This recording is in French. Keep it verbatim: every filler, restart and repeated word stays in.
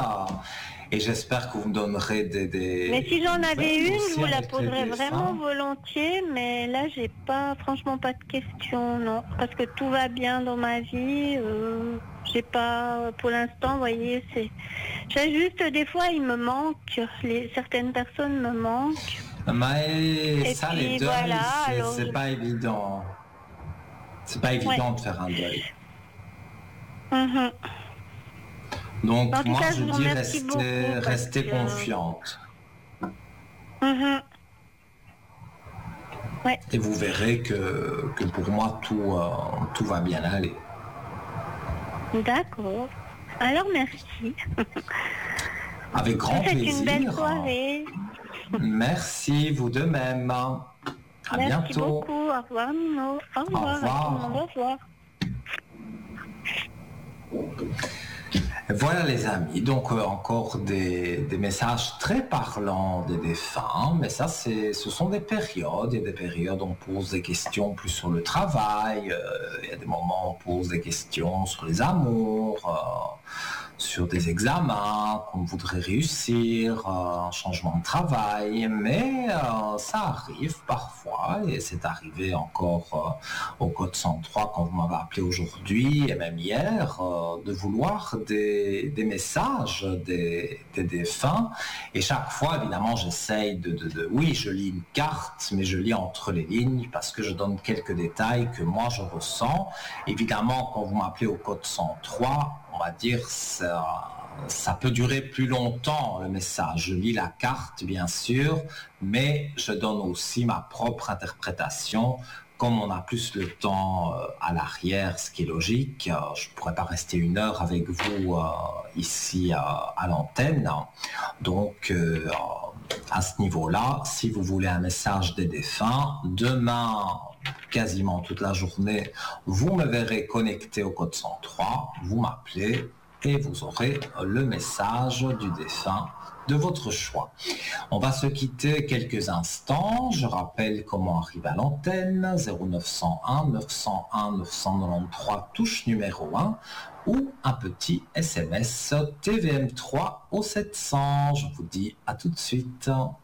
et j'espère que vous me donnerez des... des mais si j'en avais une, je vous la avec les poserais défunts. vraiment volontiers, mais là, j'ai pas, franchement, pas de questions, non. Parce que tout va bien dans ma vie. Euh, j'ai pas, pour l'instant, vous voyez, c'est... J'ai juste, des fois, il me manque, les, certaines personnes me manquent. Mais Et ça, puis, les deuils, voilà, c'est, alors c'est je- pas évident. C'est pas évident de faire un deuil. Mhm. Donc, En tout moi, cas, je je vous dis remercie restez, beaucoup. Parce restez que... confiante. Mhm. Ouais. Et vous verrez que, que pour moi, tout, euh, tout va bien aller. D'accord. Alors, merci. Avec grand Je vous souhaite plaisir. une belle soirée. Merci, vous de même. À Merci bientôt. beaucoup. Au revoir, Nino. Au revoir. Au revoir. À tout le monde. Au revoir. Voilà les amis, donc euh, encore des, des messages très parlants des défunts, mais ça c'est, ce sont des périodes, il y a des périodes où on pose des questions plus sur le travail, euh, il y a des moments où on pose des questions sur les amours, euh, sur des examens qu'on voudrait réussir, euh, un changement de travail, mais euh, ça arrive parfois, et c'est arrivé encore euh, au code cent trois quand vous m'avez appelé aujourd'hui, et même hier, euh, de vouloir des, des messages des, des défunts, et chaque fois, évidemment, j'essaye de, de, de... Oui, je lis une carte, mais je lis entre les lignes, parce que je donne quelques détails que moi je ressens. Évidemment, quand vous m'appelez au code cent trois, on va dire, ça, ça peut durer plus longtemps le message. Je lis la carte, bien sûr, mais je donne aussi ma propre interprétation. Comme on a plus le temps euh, à l'arrière, ce qui est logique, euh, je ne pourrais pas rester une heure avec vous euh, ici euh, à l'antenne. Donc, euh, à ce niveau-là, si vous voulez un message des défunts, demain, quasiment toute la journée, vous me verrez connecté au code cent trois, vous m'appelez et vous aurez le message du défunt de votre choix. On va se quitter quelques instants. Je rappelle comment arriver à l'antenne, zéro neuf cent un neuf cent un neuf cent quatre-vingt-treize, touche numéro un, ou un petit S M S T V M trois au sept cents. Je vous dis à tout de suite.